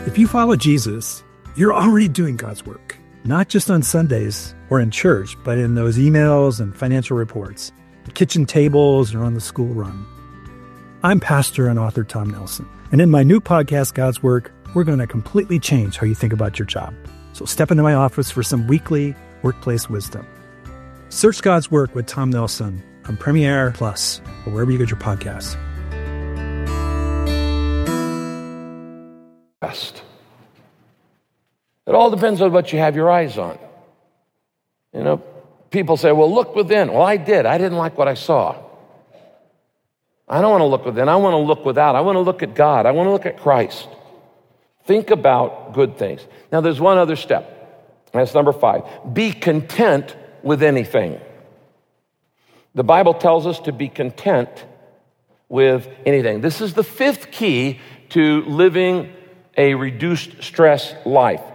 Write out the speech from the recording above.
If you follow Jesus, you're already doing God's work, not just on Sundays or in church, but in those emails and financial reports, the kitchen tables, or on the school run. I'm pastor and author Tom Nelson, and in my new podcast, God's Work, we're going to completely change how you think about your job. So step into my office for some weekly workplace wisdom. Search God's Work with Tom Nelson on Premiere Plus or wherever you get your podcasts. It all depends on what you have your eyes on. You know, people say, well, look within. Well, I did. I didn't like what I saw. I don't want to look within. I want to look without. I want to look at God. I want to look at Christ. Think about good things. Now, there's one other step. That's number 5. Be content with anything. The Bible tells us to be content with anything. This is the 5th key to living a reduced stress life.